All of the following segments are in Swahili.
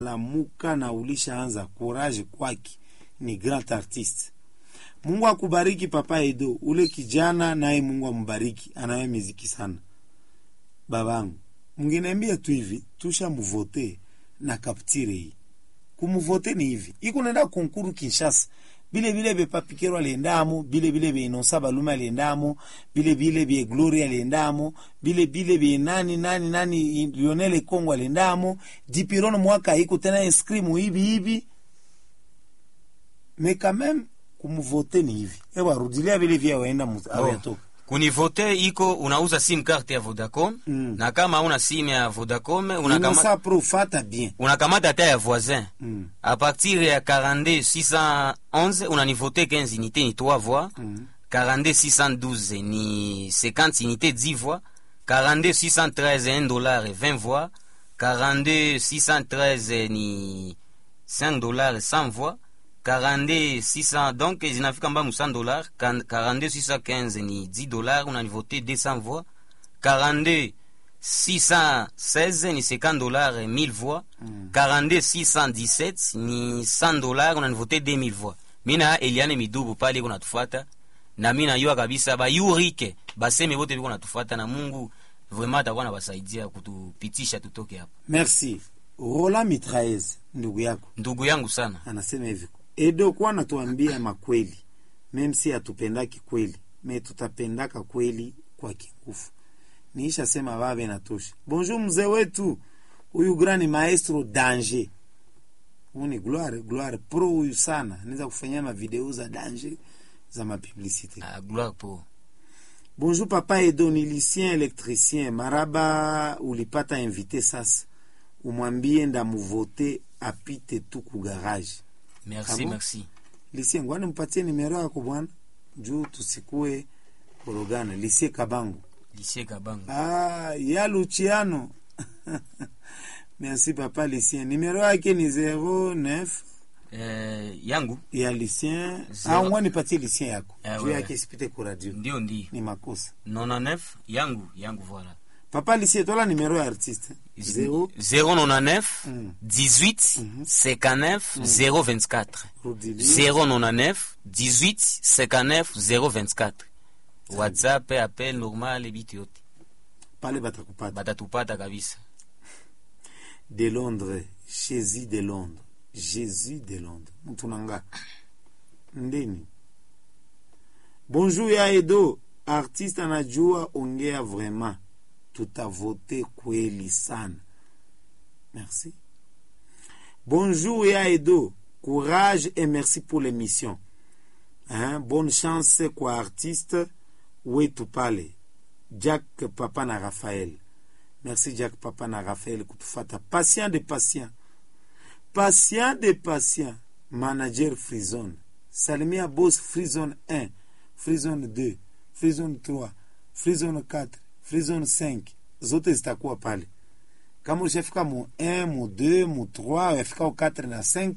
lamuka na ulishaanza courage kwake, ni grand artiste. Mungu akubariki Papa Edo, ule kijana naye Mungu ambariki, anawe muziki sana. Babangu, mngeniambia tu hivi, tusha muvote na kaptire hii. Kumuvote ni hivi. Iko nenda konkuru Kinshasa. Bile be Papikero aliendamo, bile be Inosa Baluma aliendamo, bile be Gloria aliendamo, bile be nani Lionel Kongo aliendamo, Dipirono mwaka iko tena inscrimu hivi. Mais quand même kumuvote ni hivi. Ewa rudilia vile vya waenda awetoka. Kunivote iko unauza sim carte ya Vodacom na kama una sim ya Vodacom unakamata profata bien. Unakamata hata ya voisin. A partir ya 42611 unanivote 15 unités ni 3 voix. 42612 ni 50 unités 10 voix. 42613 $1 20 voix. 42613 ni $5 100 voix. 42600 donc zinafika mba $100. 42615 ni $10 unanivote 200 voix. 42616 ni $50 1000 voix. 42617 ni $100 unanivote 2000 voix. Mina Eliane Midubu pale kuna tufuata na mina yua kabisa ba yurike baseme wote biko natufuata na Mungu vraiment atakuwa anawasaidia kutupitisha tutoke hapa. Merci. Rola Mitraez ndugu yangu sana anasema hivi, Edo kwa natuambia makweli, meme si atupendaki kweli, me tutapendaka kweli kwa kingufu. Niisha sema babe natosha. Bonjour mzee wetu, huyu grani maestro danger. Uni gloire pro huyu sana. Anaweza kufanyia ma video za danger za ma publicité. Gloire pro. Bonjour Papa Edo, ni lycéen électricien. Maraba ulipata invité sasa. Umwambie ndamuvote apite tu ku garage. Merci, merci. Lycée ngwani mpatie nimero yako bwana. Juu tusikue korogana. Lycée Kabangu. Ya Luciano. Merci Papa Lycée. Nimero yake ni 09 yangu ya Lycée. Ngwani patie Lycée yako. Juu yake isipite ku radio. Ndio. Ni makosa. 99 yangu voilà. Papa Lycée tola nimero ya artiste. 099 18 59 024. 099 18 59 024. WhatsApp, appel normal bitu yote. Pale batatupata kabisa. De Londres, Jésus de Londres. Mtunanga. Ndeni. Bonjour ya Edo, artiste anajua ongea vraiment. Tutavote kweli sana. Merci. Bonjour ya Edo, courage et merci pour l'émission. Bonne chance kwa artiste wetu pale. Jack Papa na Raphaël. Merci Jack Papa na Raphaël kutufata. Patient de patient. Manager Freezone. Salimia boss Freezone 1, Freezone 2, Freezone 3, Freezone 4, Freezone 5. Zote zitakuwa pale. Kama ushafika mu 1, mu 2, mu 3, unafika au 4 na 5,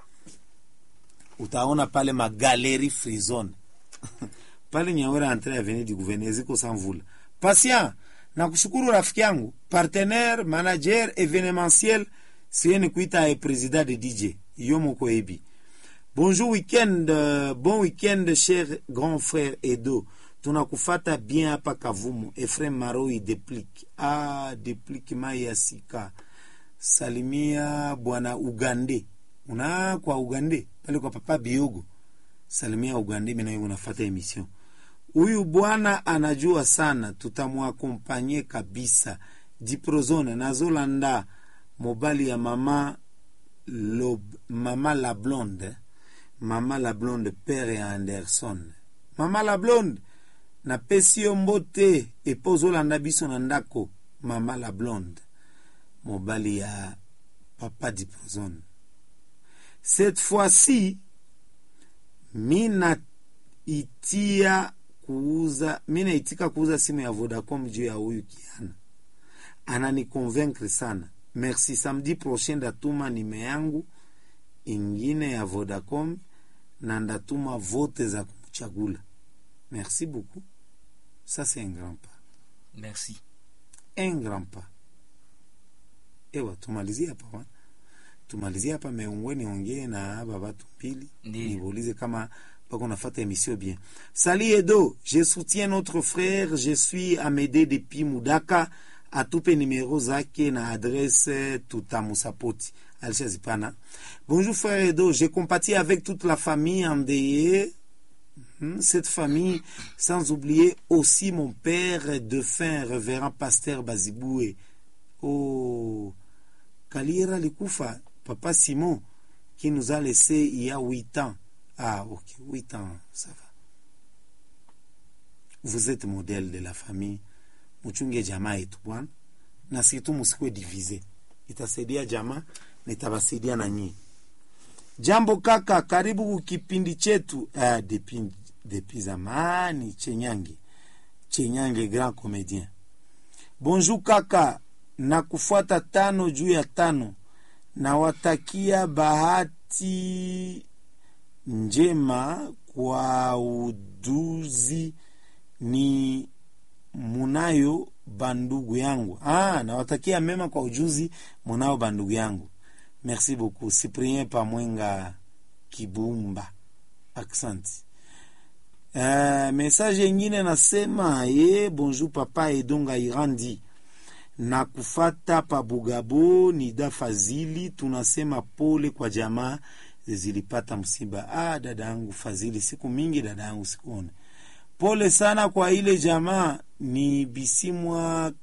utaona pale magaleri Freezone. Pale Nyawera entre avenue du gouverneur ziko Sanvula. Patient, na kushukuru rafiki yangu, partenaire, manager, événementiel, sieni kuita e président de DJ. Yomo Koebi. Bonjour weekend, bon weekend cher grand frère Edo. Tunakufata bien hapa Kavumu. Efrem Maroi Deplique. Deplique Mayasika. Salimia bwana Ugande. Una kwa Ugande, pale kwa Papa Biogo. Salimia Ugande, mimi na wewe unafuata emission. Huyu bwana anajua sana, tutamuakompanye kabisa. Diprozone nazolanda mobali ya mama la blonde. Mama la blonde père Anderson. Mama la blonde na pesio mbote epozolanda biso na ndako. Mama la blonde mobali ya Papa Diprozone. Cette fois-ci mina itika kuuza simu ya Vodacom juu ya huyu kiana. Anani convaincre sana. Merci. Samedi prochain ndatuma nime yangu ingine ya Vodacom na ndatuma vote za kumchagula. Merci beaucoup. Ça c'est un grand pas. Merci. Un grand pas. Ewa tumalizia hapa. tumalizie hapa meungwe niongee na aba batu mbili Ndiyo. niulize kama bako nafata émission bien. Salut Edo, je soutiens notre frère, je suis Amédée depuis Mudaka, atupe numéro zake na adresse tutamusapoti. Alishazipana. Bonjour frère Edo, je compatis avec toute la famille endeuillée. Cette famille, sans oublier aussi mon père défunt, révérend pasteur Baziboué. Oh, Kalira Likufa, papa Simon, qui nous a laissé il y a 8 ans. Ah, ok, 8 ans, ça va. Vous êtes modèle de la famille. Muchunge jamaa yetu bwana. Na situ musikwe divize. Itasaidia jamaa, na itabasaidia na nyinyi. Jambo kaka, karibu kipindi chetu. Depuis zamani, Chenyange grand comédien. Bonjour kaka, na kufuata 5 juu ya 5. Na watakia bahati njema kwa uduzi ni munayo bandugu yangu. Nawatakia mema kwa ujuzi munayo bandugu yangu. Merci beaucoup. Cyprien Pamwenga Kibumba. Accent. Message nyingine nasema bonjour papa Edonga Irandi. Na kufata pa Bugabo ni da Fazili, tunasema pole kwa jamaa zilipata msiba. Dada yangu Fazili, siku mingi dada yangu sikuone. Pole sana kwa ile jamaa. Ni Bisimwa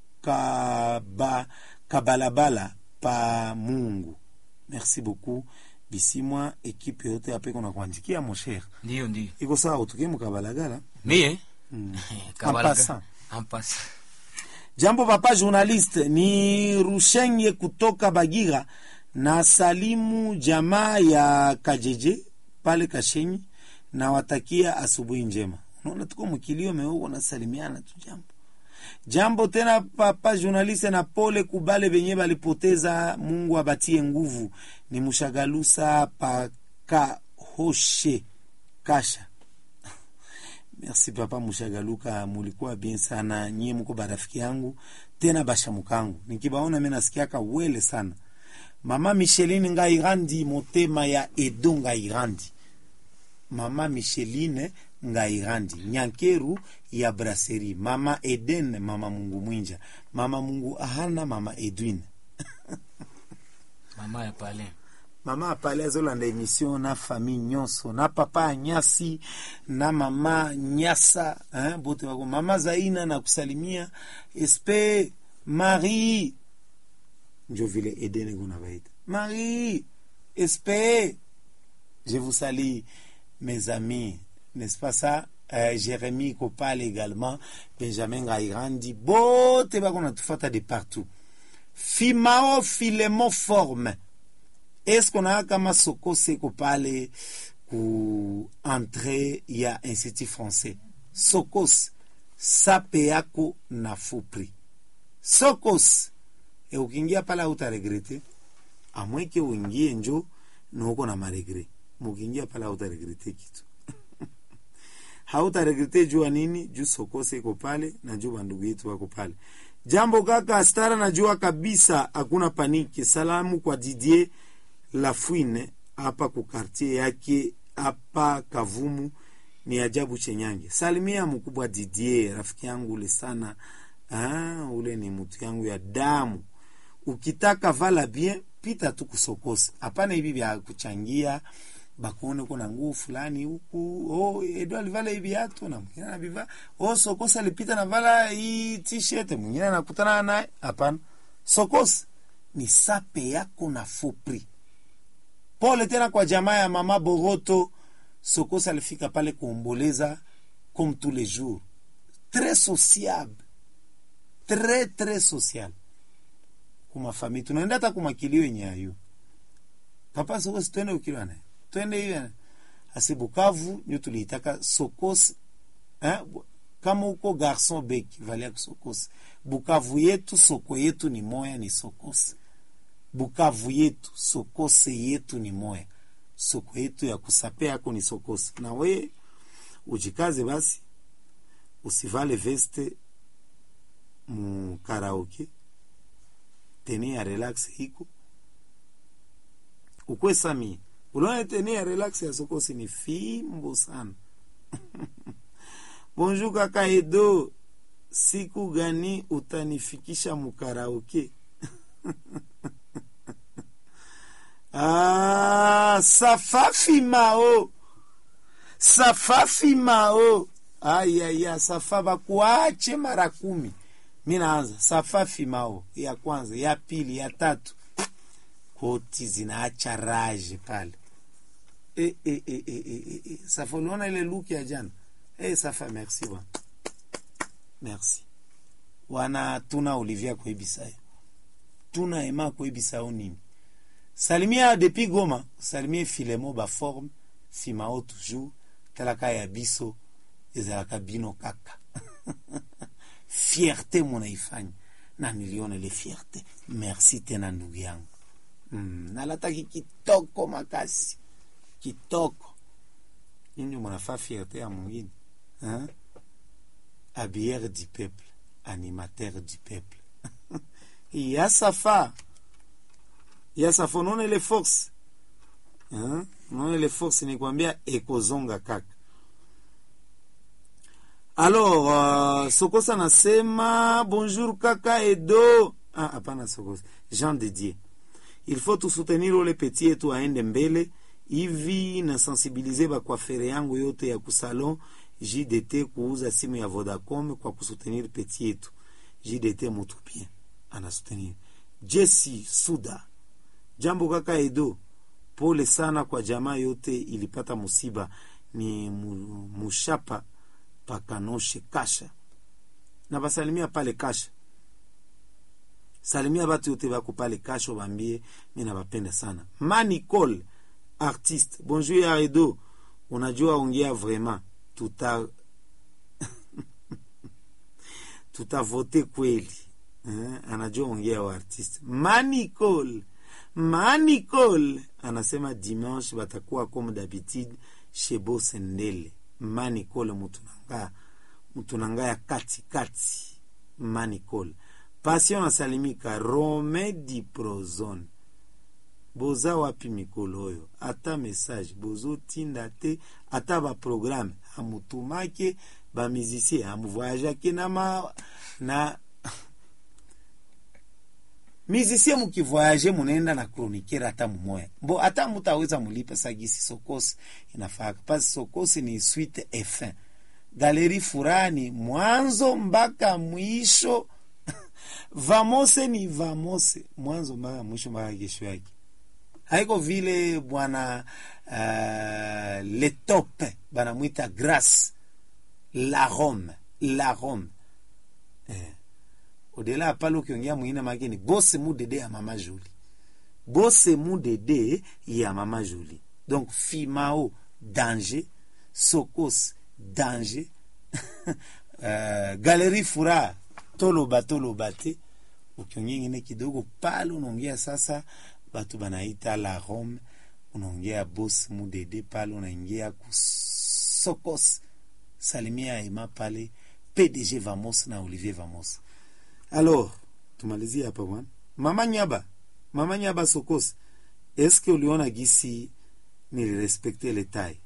Kabalabala pa Mungu. Merci beaucoup Bisimwa, ekipe yote hapa iko na kuandikia mon cher. Ndio. Iko sawa utukie mkabalagala. Mie? Kabalagala. Ampasa. Jambo papa journaliste, ni Rushenge kutoka Bagira na salimu jamaa ya Kajeje pale Kashenyi na watakia asubuhi njema. Unaona tuko mkilio meuko na salimiana tu jambo tena papa journaliste, na pole kubale benye balipoteza. Mungu abatie nguvu. Ni Mushagalusa paka hoshe kasha. Merci papa Mushagaluka, mulikuwa bien sana. Nyie mko barafiki yangu tena bashamukangu, nikibaona mimi nasikiaka wele sana. Mama Micheline Ngairandi, motema ya Edo Ngairandi. Mama Micheline Ngairandi, Nyankeru ya Brasserie. Mama Eden, mama Mungu Mwinja, mama Mungu Ahana, mama Edwin. Mama ya pale. Mama pale azolanda emission na famille nyonso, na papa Nyasi na mama Nyasa, bote wako mama Zaina na kusalimia. Espe Marie njo vile Eden gona baita Marie Espe, je vous salue mes amis, n'est-ce pas ça? Jérémy Kopal également, Benjamin Gairandi, bote bako na tufata de partout. Fimao Filemon Forme. Est-ce qu'on a kama Sokose Kopale ku entrée ya institut français? Sokos sape yako na fupri. Sokos ukiingia pala utaregrete. Amweke uingie njo nuko na maregre. Mukiingia pala utaregrete kitu. Hautaregrete jua nini? Juu Sokose iko pale na juu bandugu yetu wako pale. Jambo kaka Astara, najua kabisa hakuna paniki. Salamu kwa Didier Lafuine hapa ku quartier yake hapa Kavumu, ni ajabu Chenyange. Salimia mkubwa Didier, rafiki yangu ule sana. Ule ni mtu yangu ya damu. Ukitaka vala bien, pita tu kuSokose. Hapana hivi vya kuchangia bakone kuna nguo fulani huku. Edo alivala hivi viatu na mwingine anaviva. Sokose alipita na vala hii t-shirt, mwingine anakutana naye. Hapana. Sokose ni sape yako na fupri. Pole tena kwa jamaa ya mama Boroto. Sokose alifika pale kuomboleza comme tous les jours. Très sociable. Très très social. Kuma famille tunaenda hata kumakilio nyayo. Papa Sokose twende ukilwa naye. Twende hivi. Asi Bukavu nyo tuliitaka Sokose. Kama uko garçon beki valia Sokose. Bukavu yetu soko yetu ni moya, ni Sokose. Bukavu yetu Sokose yetu ni moya. Soko yetu ya kusapea yako ni Sokose. Na we ujikaze basi, usivale veste mu karaoke, teni ya relax hiko, ukwe Sami uliona tena ya relax ya Sokosi ni fimbo sana. Bonjour kaka Edo, siku gani utanifikisha mukaraoke? Safafi Mao. Safafi Mao. Aya, Safa bakuache mara 10. Mimi naanza Safafi Mao ya kwanza, ya pili, ya tatu. Koti zinaacha rage pale. Safa uliona ile look ya jana. Safa merci bwana. Merci. Wana tuna Olivia Kwebisa. Tuna Emma Kwebisa nini? Salimia depuis Goma, salimia Filemo ba forme, Fimao toujours, talaka ya biso, ezalaka bino kaka. Fierté munaifanya. Na milione le fierté. Merci tena ndugu yangu. Nalataki kitoko makasi. Kitoko. Nini munafa fierté ya mwingine? Habilleur du peuple, animateur du peuple. Ya Safa. Ya Safa, non les forces. Non les forces, ni kwambia ekozonga kaka. Alors, Sokosa nasema, bonjour kaka Edo. Hapana Sokosa. Jean Didier. Il faut tout soutenir les petits et tout aende mbele. Hivi na sensibilize ba coiffeur yangu yote ya kusalon JDT kuuza simu ya Vodacom kwa kusutenir petit yetu. JDT mutupia. Ana soutenir. Jesse Suda. Jambo kaka Edo. Pole sana kwa jamaa yote ilipata musiba ni mushapa pakanoshe kasha. Na basalimia pale kasha. Salimia batu yote bako pale kasha bambie mimi nabapenda sana. Manicole artiste. Bonjour ya Edo. Unajua ongea vraiment. Tuta vote kweli. Anajua ongea wa artiste. Manicole anasema dimanche batakuwa comme d'habitude chez Bosendele. Manicole mutunanga ya kati. Manicole. Passion asalimika Rome di Prozone. Boza wapi mikolo oyo? Ata message bozo tinda te, ata ba programme amutumake ba musicien amuvoyager ke na musicien mukivoyager munaenda na chroniqueur ata mumoya. Bo ata mutaweza mulipa sagisi Sokosi inafaka. Pasi Sokosi ni suite F1. Galerie Furani mwanzo mpaka mwisho. Vamose ni vamose mwanzo mpaka mwisho mpaka kesho yake. Haiko vile bwana le top bana muita Grace la Rome odela palo kiongea mwingine mageni bosse mu dede ya mama Julie. Donc Fimao danger, Sokos danger. Galerie Fura tolo bate ukiongea ngine kidogo palo unaongea sasa batu banaita la Rome, unaongea boss mudede pale, unaingia kusokos salimia Emma pale, PDG Vamos na Olivier Vamos. Alors, tumalizie hapa bwana. Mama Nyaba Sokos, est-ce que uliona gisi nilirespecte le taille?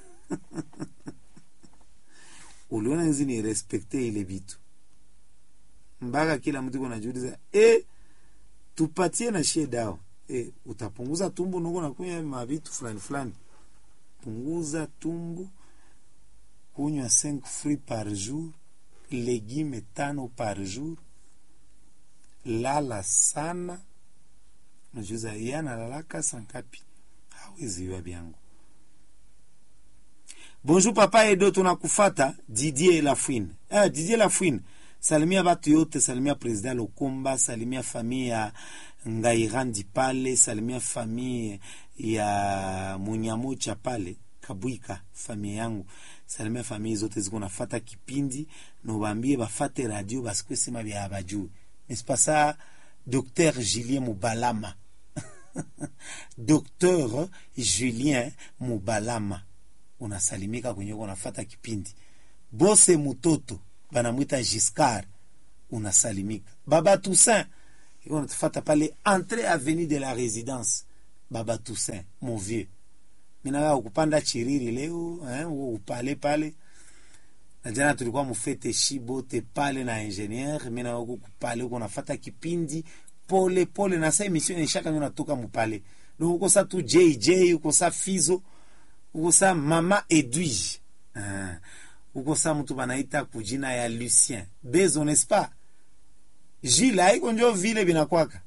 Uliona nzi nirespecte ile vitu. Mbaga kila mtu anajiuliza, tupatie na shie dawa. Utapunguza tumbo nuko na kunywa mavitu fulani. Punguza tumbo, kunywa 5 fruits par jour, légumes 5 par jour, lala sana. Najuza yana lalaka sankapi. Hawezi wa biangu. Bonjour papa Edo, tunakufata. Didier Lafouine. Salimia batu yote, salimia president Lokomba, salimia familia Ngairandi pale, salimia familia ya Munyamocha pale, Kabuika, familia yangu. Salimia familia zote ziko nafata kipindi, no bambie bafate radio basikwe sema bya abaju. N'est-ce pas ça, Docteur Julien Mubalama? Docteur Julien Mubalama. Unasalimika kwenye unafata kipindi. Bose Mutoto banamwita Giscard, unasalimika. Baba Toussaint unatufata pale entrée avenue de la Résidence, Baba Toussaint, mon vieux. Mina ukupanda chiriri leo, upale pale. Na jana tulikuwa mufete Shibote pale na engineer, mina ukupale uko nafata kipindi pole pole na sa emission ishaka natoka mupale. Donc uko sa tu JJ, uko sa Fizo, uko sa Mama Edwige. Uko sa mtu banaita kujina ya Lucien. Bezo, n'est-ce pas? Jila haiko njo vile binakwaka.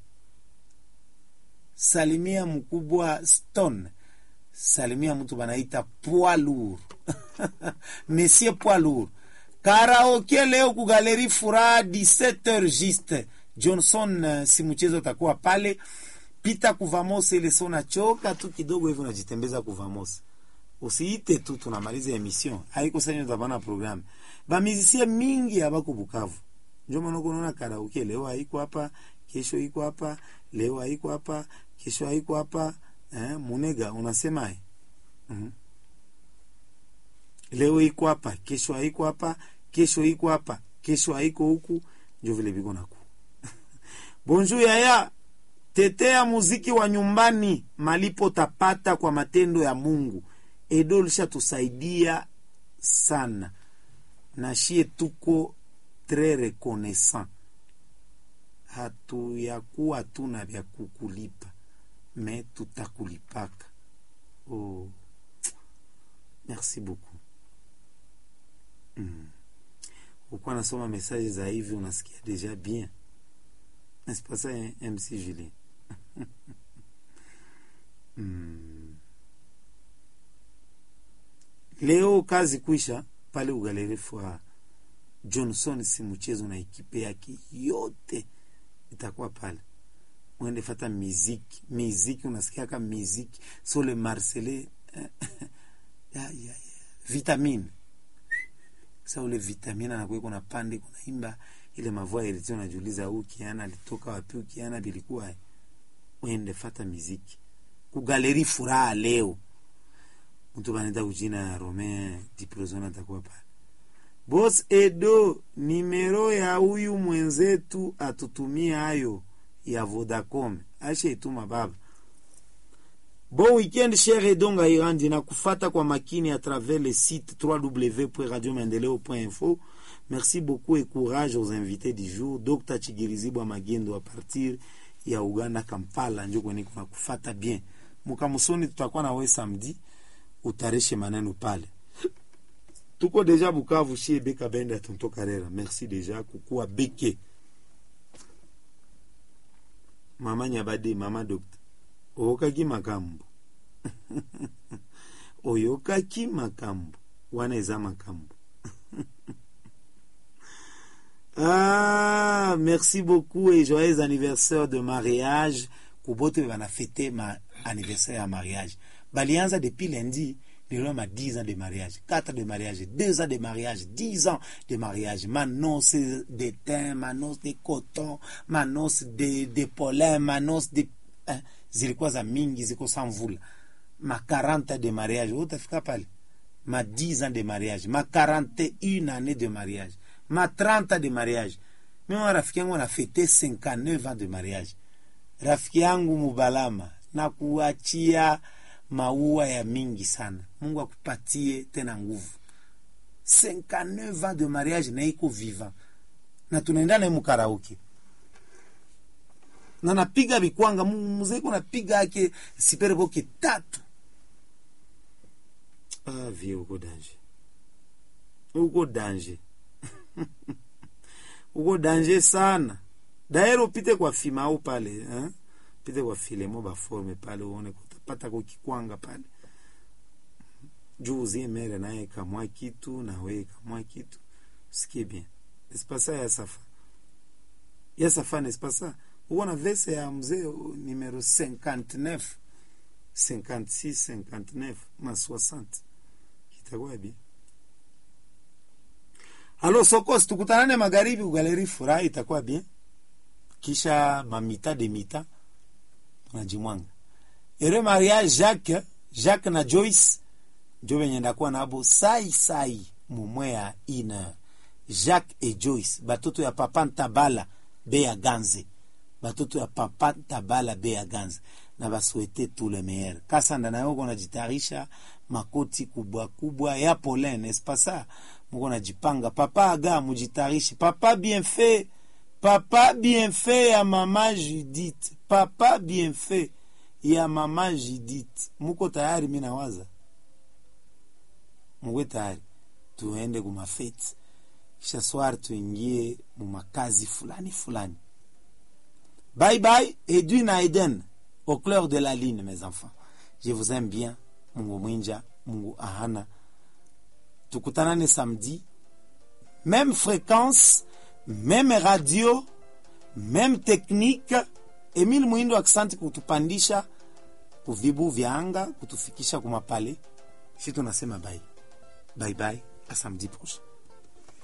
Salimia mkubwa Stone. Salimia mtu banaita poids lourd. Monsieur poids lourd. Karaoke leo ku Galerie Fura 17h juste. Johnson si mchezo takuwa pale. Pita kuvamos ile sona choka tu kidogo hivyo unajitembeza kuvamos. Usiite tu tunamaliza emission. Haiko sasa ndio program. Ba musicien mingi abako Bukavu. Ndio maana unaona karaoke leo haiko hapa, kesho iko hapa, leo haiko hapa, kesho haiko hapa. Munega unasema leo iko hapa, kesho haiko hapa, kesho iko hapa, kesho haiko huku, ndio vile biko naku. Bonjour yaya, tetea muziki wa nyumbani, malipo tapata kwa matendo ya Mungu. Edo lishatusaidia sana. Na shie tuko très reconnaissant. Hatu ya kuwa tuna vya kukulipa. Mais tutakulipaka. Oh. Merci beaucoup. Ukwa nasoma message za hivi unasikia déjà bien. N'est-ce pas ça, MC Julien? Leo kazi kuisha pale Galerie Fura. Johnson si mchezo na ekipe yake yote itakuwa pale. Mwende fata muziki unasikia kama muziki so le Marcelé vitamine sa ule vitamine anakuwa kuna pande kuna imba ile mavoa ile unajiuliza huyu kiana alitoka wapi, kiana bilikuwa. Mwende fata muziki ku Galerie Fura leo. Mtu banenda kujina Romain Diprozona atakuwa pale. Boss Edo, nimero ya huyu mwenzetu atutumia hayo ya Vodacom. Ashe ituma baba. Bon weekend cher Edonga Irandi, na kufata kwa makini à travers le site www.radiomaendeleo.info. Merci beaucoup et courage aux invités du jour. Dr. Chigirizi Bwamagendo à partir ya Uganda Kampala njo kwenye kuna kufata bien. Mukamusoni tutakuwa na wewe samedi utareshe maneno pale. Tuko deja Bukavu chez Beka Benda Tonto Karera. Merci deja kukua beke. Mama Nyabade, mama docteur. Oyokaki makambo. Oyokaki makambo. Waneza makambo. Merci beaucoup et joyeux anniversaire de mariage. Kubote bana fêter ma anniversaire à mariage. Balianza depuis lundi. Nous avons 10 ans de mariage, 4 ans de mariage, 2 ans de mariage, 10 ans de mariage. Ma noce de thym, ma noce de coton, ma noce de pollen, ma noce de... zilikuwa za mingi, ziko samvula. Ma 40 ans de mariage, utafika pale. Ma 10 ans de mariage, ma 41 années de mariage, ma 30 ans de mariage. Mimi rafiki yangu na fete 59 ans de mariage. Rafiki yangu Mubalama, na kuachia maua ya mingi sana. Mungu akupatie tena nguvu. 59 ans de mariage na iko vivant. Na tunaenda na mkaraoke. Na napiga bikwanga mzee kuna piga yake sipere boke 3. Vie uko danger. Uko danger. Uko danger sana. Daero pite kwa Fimao pale, pite kwa Filemo ba forme pale uone pata kwa kikwanga pale. Juzi mere naye kamwa kitu na wewe kamwa kitu. Sikie bien. N'est-ce pas ça ya safa? Ya safa n'est-ce pas ça? Uona vese ya mzee numero 59, 56, 59, ma 60. Kitakuwa bien. Alors Sokos tukutanane magharibi Galerie Fura itakuwa bien. Kisha mamita de mita tunajimwanga. Ere mariage Jacques na Joyce njo benye ndakuwa nabo sai mumwea ina Jacques et Joyce batoto ya papa Ntabala be ya Ganze, batoto ya papa Ntabala be ya Ganze na baswete tout le meilleur. Kasanda na yoko najitarisha makoti kubwa kubwa ya pollen, n'est-ce pas ça? Mko najipanga, papa aga mujitarishi, papa bien fait. Papa bien fait ya mama Judith. Papa bien fait ya mama Judith. Muko tayari mimi nawaza? Mwe tayari. Tuende kuma fete. Kisha soir tuingie mu makazi fulani fulani. Bye bye Edwin Aiden au clair de la ligne mes enfants. Je vous aime bien. Mungu mwinja, Mungu ahana. Tukutanane samedi. Même fréquence, même radio, même technique. Emile Muindo aksanti kutupandisha kuvibu vya anga, kutufikisha kumapale. Sisi tunasema bye. Bye bye, à samedi prochain.